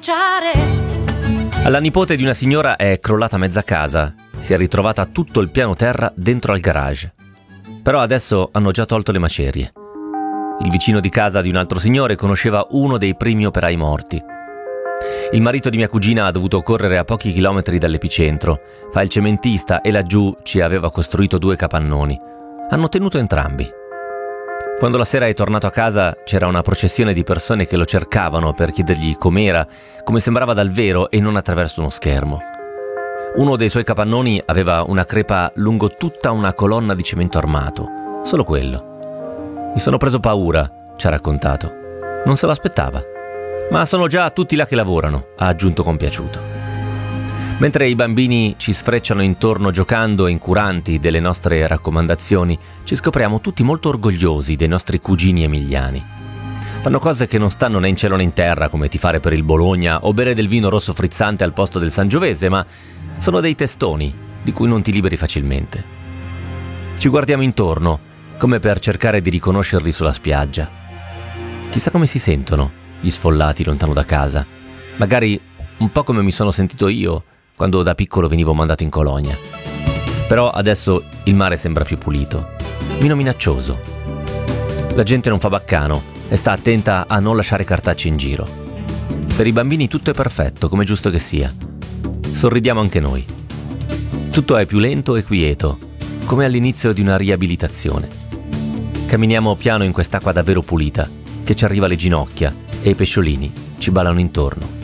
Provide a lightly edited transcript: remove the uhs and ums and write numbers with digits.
cominciare. Alla nipote di una signora è crollata mezza casa. Si è ritrovata tutto il piano terra dentro al garage. Però adesso hanno già tolto le macerie. Il vicino di casa di un altro signore conosceva uno dei primi operai morti. Il marito di mia cugina ha dovuto correre a pochi chilometri dall'epicentro. Fa il cementista e laggiù ci aveva costruito 2 capannoni. Hanno tenuto entrambi. Quando la sera è tornato a casa c'era una processione di persone che lo cercavano per chiedergli com'era, come sembrava dal vero e non attraverso uno schermo. Uno dei suoi capannoni aveva una crepa lungo tutta una colonna di cemento armato. Solo quello. Mi sono preso paura, ci ha raccontato. Non se lo aspettava. Ma sono già tutti là che lavorano, ha aggiunto compiaciuto. Mentre i bambini ci sfrecciano intorno giocando e incuranti delle nostre raccomandazioni, ci scopriamo tutti molto orgogliosi dei nostri cugini emiliani. Fanno cose che non stanno né in cielo né in terra, come tifare per il Bologna o bere del vino rosso frizzante al posto del Sangiovese, ma sono dei testoni di cui non ti liberi facilmente. Ci guardiamo intorno, come per cercare di riconoscerli sulla spiaggia. Chissà come si sentono gli sfollati lontano da casa. Magari un po' come mi sono sentito io quando da piccolo venivo mandato in colonia. Però adesso il mare sembra più pulito, meno minaccioso. La gente non fa baccano e sta attenta a non lasciare cartacce in giro. Per i bambini tutto è perfetto, come giusto che sia. Sorridiamo anche noi. Tutto è più lento e quieto, come all'inizio di una riabilitazione. Camminiamo piano in quest'acqua davvero pulita, che ci arriva alle ginocchia, e i pesciolini ci ballano intorno.